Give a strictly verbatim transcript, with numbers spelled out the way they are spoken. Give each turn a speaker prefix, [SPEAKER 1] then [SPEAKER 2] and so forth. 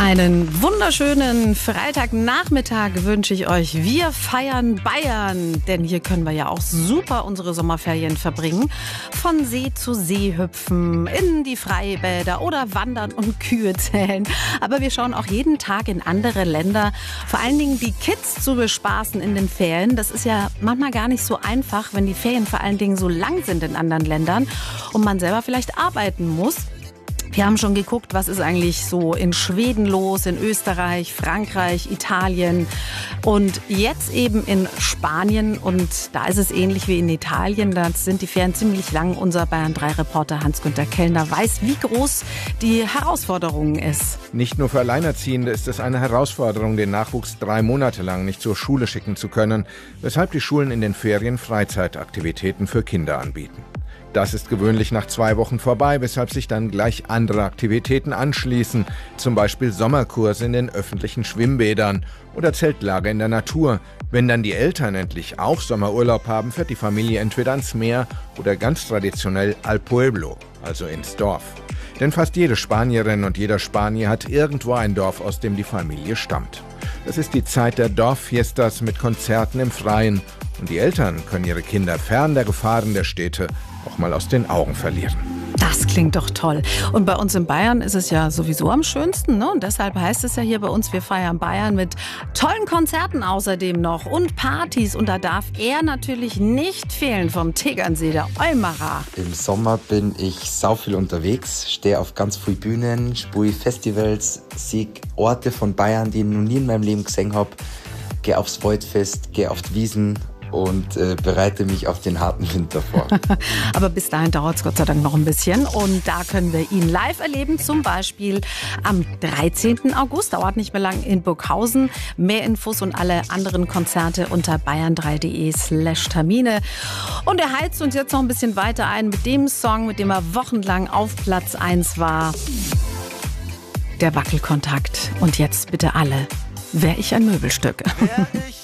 [SPEAKER 1] Einen wunderschönen Freitagnachmittag wünsche ich euch. Wir feiern Bayern, denn hier können wir ja auch super unsere Sommerferien verbringen. Von See zu See hüpfen, in die Freibäder oder wandern und Kühe zählen. Aber wir schauen auch jeden Tag in andere Länder. Vor allen Dingen die Kids zu bespaßen in den Ferien. Das ist ja manchmal gar nicht so einfach, wenn die Ferien vor allen Dingen so lang sind in anderen Ländern und man selber vielleicht arbeiten muss. Wir haben schon geguckt, was ist eigentlich so in Schweden los, in Österreich, Frankreich, Italien und jetzt eben in Spanien. Und da ist es ähnlich wie in Italien. Da sind die Ferien ziemlich lang. Unser Bayern drei Reporter Hans-Günther Kellner weiß, wie groß die Herausforderung ist.
[SPEAKER 2] Nicht nur für Alleinerziehende ist es eine Herausforderung, den Nachwuchs drei Monate lang nicht zur Schule schicken zu können, weshalb die Schulen in den Ferien Freizeitaktivitäten für Kinder anbieten. Das ist gewöhnlich nach zwei Wochen vorbei, weshalb sich dann gleich andere Aktivitäten anschließen, zum Beispiel Sommerkurse in den öffentlichen Schwimmbädern oder Zeltlager in der Natur. Wenn dann die Eltern endlich auch Sommerurlaub haben, fährt die Familie entweder ans Meer oder ganz traditionell al Pueblo, also ins Dorf. Denn fast jede Spanierin und jeder Spanier hat irgendwo ein Dorf, aus dem die Familie stammt. Es ist die Zeit der Dorffiestas mit Konzerten im Freien und die Eltern können ihre Kinder fern der Gefahren der Städte auch mal aus den Augen verlieren.
[SPEAKER 1] Das klingt doch toll. Und bei uns in Bayern ist es ja sowieso am schönsten, ne? Und deshalb heißt es ja hier bei uns, wir feiern Bayern mit tollen Konzerten außerdem noch und Partys. Und da darf er natürlich nicht fehlen vom Tegernsee, der Eumarer.
[SPEAKER 3] Im Sommer bin ich sau viel unterwegs, stehe auf ganz vielen Bühnen, spiele Festivals, sehe Orte von Bayern, die ich noch nie in meinem Leben gesehen habe, gehe aufs Waldfest, gehe auf die Wiesen und äh, bereite mich auf den harten Winter vor.
[SPEAKER 1] Aber bis dahin dauert es Gott sei Dank noch ein bisschen. Und da können wir ihn live erleben, zum Beispiel am dreizehnten August. Dauert nicht mehr lang in Burghausen. Mehr Infos und alle anderen Konzerte unter bayern drei punkt de slash Termine. Und er heizt uns jetzt noch ein bisschen weiter ein mit dem Song, mit dem er wochenlang auf Platz eins war. Der Wackelkontakt. Und jetzt bitte alle. Wär ich ein Möbelstück.